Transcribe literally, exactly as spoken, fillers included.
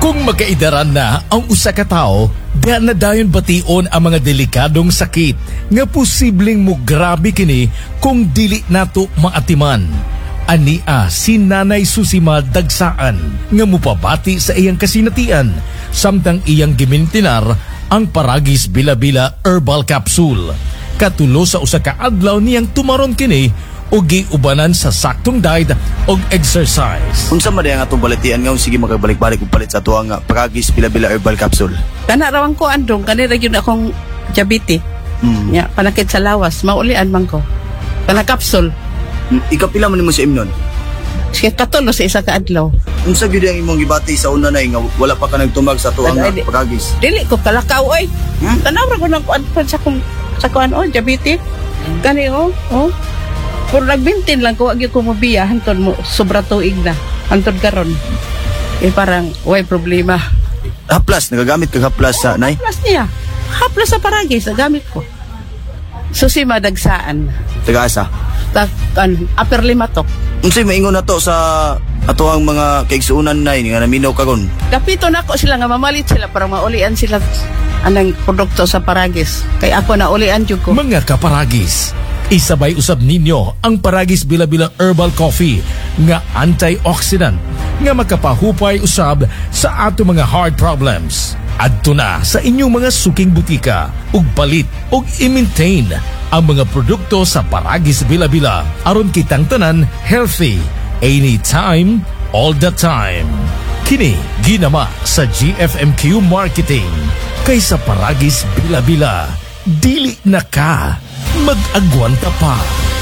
Kung makaidaran na ang usa ka tawo, diha na dayon bation ang mga delikadong sakit nga posibleng mo grabe kini kung dili nato maatiman. Ania si Nanay Susima Dagsaan nga mupabati sa iyang kasinatian samtang iyang gimintinar ang Paragis Bila-Bila Herbal Capsule. Katulo sa usa ka adlaw niyang tumaron kini o giubanan sa saktong diet o exercise. Unsa man ang atong balitian nga sige makabalik-balik og palit sa ato nga Paragis Bila-Bila Herbal Capsule. Kana rawang ko andong kanira gyud akong diabetes. Hmm. Ya, panakit sa lawas, maulian man ko. Kana capsule. Hmm. Ikapila man nimo sa imnon. Sige katulo sa isa ka adlaw. Unsa gyud ang imong gibati sa una nay nga wala pa ka nagtumag sa ato nga Paragis? Dili ko kalakaw oy. Hmm? Tanaw ra ko nang kuan sa kung sa kuan oh diabetes. Kani oh, oh. Puro nagbintin lang ko, agi ko mabiya, hantod mo, sobra tuig na, hantod karon. Eh parang, way problema. Haplas, nagagamit ka haplas sa nay? Haplas niya. Haplas sa Paragis, nagamit ko. Susima Dagsaan. Taga-asa? Tak, an, upper lima to. Unsay maingon na to sa ato ang mga kaigsuunan nay nga naminaw karon? Kapito na ako sila nga mamalit sila para maulian sila anang produkto sa Paragis. Kaya ako na ulian jud ko. Mga kaparagis, isabay usab ninyo ang Paragis Bila-Bila Herbal Coffee nga antioxidant nga makapahupay usab sa ato mga heart problems. Adto na sa inyong mga suking butika ug palit ug i-maintain ang mga produkto sa Paragis Bila-Bila aron kitang tanan healthy anytime, all the time. Kini ginama sa G F M Q Marketing kaysa Paragis Bila-Bila. Dili na ka mag-agwanta pa.